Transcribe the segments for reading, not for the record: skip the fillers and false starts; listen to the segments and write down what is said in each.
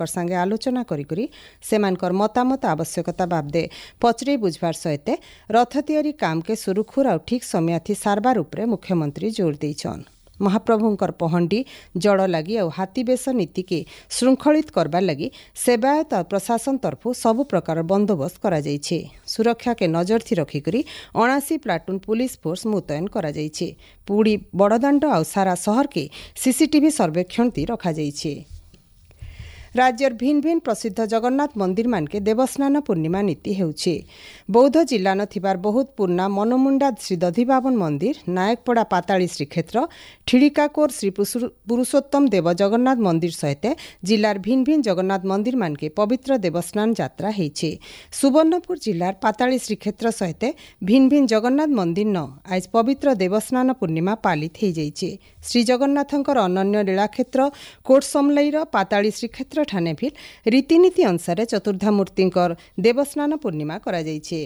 संगे आलोचना करी सेमानकर मतामत आवश्यकता बाबदे पचरे बुझवार सहित रथ तैयारी काम के सुरुखुर और ठीक समयाथी सारबार उपरे मुख्यमंत्री जोर देइछन। महाप्रभुंकर पहंडी जड़ लगी और हाथीबेश नीति के श्रृंखलित करबार लगी सेवायत और प्रशासन तरफु सबु प्रकार बंदोबस्त करा जाइछे। सुरक्षा के नजर थी रखिकरी 79 प्लाटून पुलिस फोर्स मुतयन करा जाइछे। पूरी बड़दाण्ड और सारा शहर के सीसीटीवी सर्वेक्षण थी रखा जाइछे। राज्यर भिन्न भिन्न प्रसिद्ध जगन्नाथ मंदिर मानके देवस्नान पूर्णिमा नीति हेउछे। बौद्ध जिल्लान थिबार बहुत पुराना मनमुंडा श्री दधिबाबन मंदिर, नायकपड़ा पाताली श्रीक्षेत्र, ठिड़िकाकोर श्री पुरुषोत्तम देव जगन्नाथ मंदिर सहित जिल्लार भिन्न भिन्न जगन्नाथ मंदिर मानके पवित्र देवस्नान यात्रा हेइछे। सुवर्णपुर जिल्लार पाताली श्रीक्षेत्र सहित भिन्न भिन्न जगन्नाथ मंदिर न आज पवित्र देवस्नान पूर्णिमा पालित हेइ जाइछे। श्री जगन्नाथंकर अनन्य लीलाक्षेत्र कोटसमलईर पाताली श्रीक्षेत्र ठाने भी रीतिनीति अनुसार चतुर्धामूर्तिंकर देवस्नान पूर्णिमा करा जाइछे।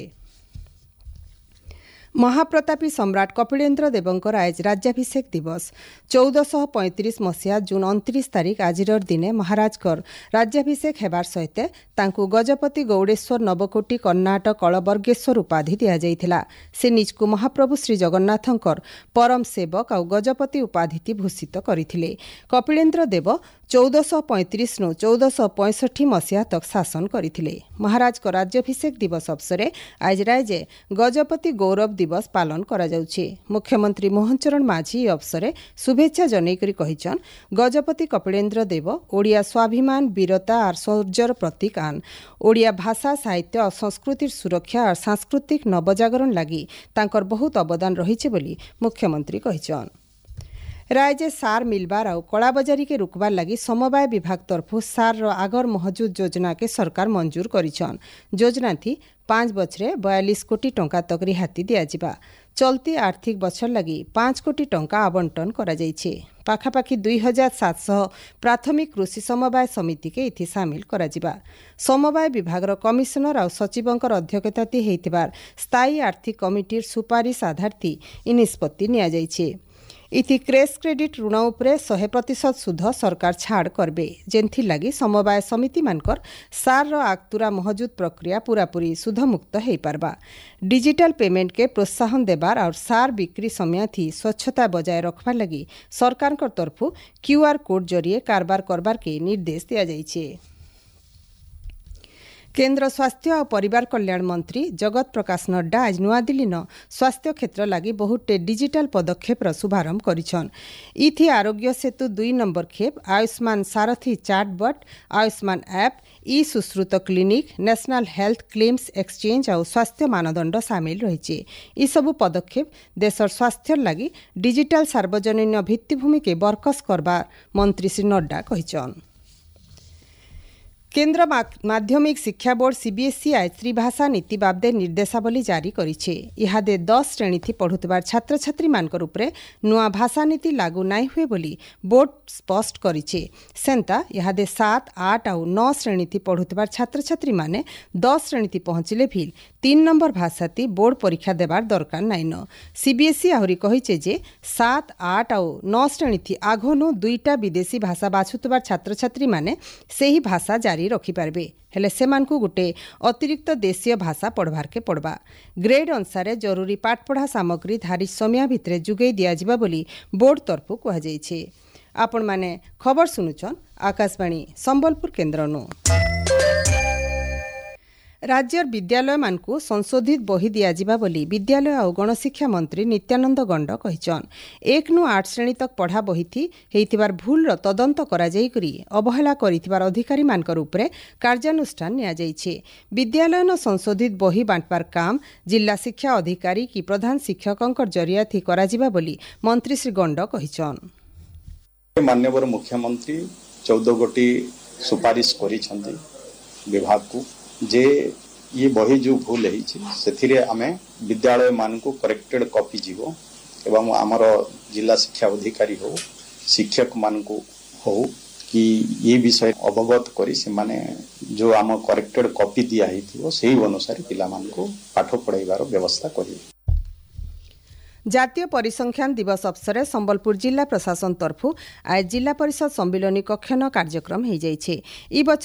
महाप्रतापी सम्राट कपिलेन्द्र देवंकर आज राज्याभिषेक दिवस 1435 मसीहा जून 29 तारिख आजिर दिने महाराजकर राज्याभिषेक हेबार सहित तांकु गजपति गौड़ेश्वर नवकोटी कर्णाटक कलबर्गेश्वर उपाधि दिया जाइथिला। से निजकु महाप्रभु श्री जगन्नाथंकर परम सेवक और गजपति उपाधि भूषित करथिले। कपिलेन्द्र देव 1435 नु 1465 मसीहा तक शासन करथिले। महाराज को राज्याभिषेक दिवस अवसरे आज राज्य गजपति गौरव दिवस पालन करा जाउछे। मुख्यमंत्री मोहन चरण माझी अवसरे शुभेच्छा जनैकरी कहिछन गजपति कपिलेन्द्र देव ओडिया स्वाभिमान वीरता और शौर्यर प्रतीक आन। ओडिया भाषा साहित्य और संस्कृतिर सुरक्षा और सांस्कृतिक नवजागरण लगी तांकर बहुत अवदान रहिछे बोली मुख्यमंत्री कहिछन। राज्य सार मिलबार और कलाबजारी के रुकबार लगी समवाय विभाग तरफु सार आगर महजूद योजना के सरकार मंजूर करिछन। योजना थी 5 बछरे 42 कोटी टंका तक रिहाती दियाजिबा। चलती आर्थिक बछर लगी 5 कोटी टंका आवंटन करा जाइछे। पाखापाखी 2700 प्राथमिक कृषि समवाय समिति के इथि सामिल करा जिबा। समवाय विभाग कमिशनर और सचिवंकर अध्यक्षता हेइतिबार स्थायी आर्थिक कमिटीर सुपारिश आधार इ निष्पत्ति निया जाइछे। इति क्रेस क्रेडिट ऋण उपरे 100% सुध सरकार छाड़ करबे, जेंथि लगी समवाय समिति मानकर सार आगतुरा महजूद प्रक्रिया पूरापूरी सुध मुक्त हेइ पारबा। डिजिटल पेमेंट के प्रोत्साहन देबार और सार बिक्री समय थी स्वच्छता बजाय रखबार लगी सरकार तरफु QR कोड जरिए कारबार करबार के निर्देश दिया जाइछे। केन्द्र स्वास्थ्य और परिवार कल्याण मंत्री जगत प्रकाश नड्डा आज नुआदिल्ली न स्वास्थ्य क्षेत्र लगी बहुत डिजिटल पदक्षेप शुभारंभ करिछन। इथि आरोग्य सेतु 2 नंबर खेप, आयुष्मान सारथी चार्टबट, आयुष्मान ऐप, ई Sushruta clinic, national health claims exchange और स्वास्थ्य मानदंड सामिल रही। ई सबु पदक्षेप देशर स्वास्थ्य लगी डिजिटल सार्वजनीन भित्तिभूमि के बरकस करबा मंत्री श्री नड्डा कहिछन। केन्द्र माध्यमिक शिक्षा बोर्ड CBSE आज त्रिभाषा नीति बाबदे निर्देशावली जारी करिछे। इहादे 10 श्रेणी थी पढ़ुतबार छात्र छात्री मानकर उपरे नुआ भाषा नीति लागू नाई हुए बोली बोर्ड स्पष्ट करिछे। सेंता इहादे 7, 8 और 9 श्रेणी थी पढ़ुतबार छात्र छात्री माने 10 श्रेणी थी पहुंचले भी 3 नंबर भाषा ती बोर्ड परीक्षा देबार दरकार नाइन। CBSE आहुरी कहिछे जे 7, 8 और 9 श्रेणी थी आघनु 2टा विदेशी भाषा बाछुतबार छात्र छात्री माने सेही भाषा जारी रखिपारे हेले सेमानकु गुटे अतिरिक्त देशीय भाषा पढ़वार के पड़वा। ग्रेड अनुसार जरूरी पाठपढ़ा सामग्री धारी समय भितरे जुगई दियाजिबा बोली बोर्ड तरफु कहा जाइछे। आपण माने खबर सुनुछन आकाशवाणी संबलपुर केन्द्रनु। राज्यर विद्यालय मानकु संशोधित बही दियाजिबा बोली विद्यालय और गणशिक्षा मंत्री नित्यानंद गंड कहिछन। 1 नु 8 श्रेणी तक पढ़ा बही थी हेइतिबार भूल तदंत करा जाई करी अवहेला करितिबार अधिकारी मानकर उपरे कार्यानुष्ठान निया जाइछे। विद्यालय न संशोधित बही बांटबार काम जिला शिक्षा अधिकारी की प्रधान शिक्षकंकर जरिया थी करा जिबा बोली मंत्री श्री गंड कहिछन। माननीय मुख्यमंत्री 14 गोटी सुपारिश करिछन्ती विभाग को जे ये बही जो भूल है आमे विद्यालय मान को करेक्टेड कॉपी जीवो एवं आमर जिला शिक्षा अधिकारी हो शिक्षक मान को हो कि ये विषय अवगत करी से माने जो आम करेक्टेड कॉपी दिया ही अनुसार पिला मान को पाठ पढ़ाइबार व्यवस्था करी। जातीय परिसंख्यान दिवस अवसर संबलपुर जिला प्रशासन तरफु आज जिला परिषद सम्मिलनी कक्ष कार्यक्रम हो जाइछे।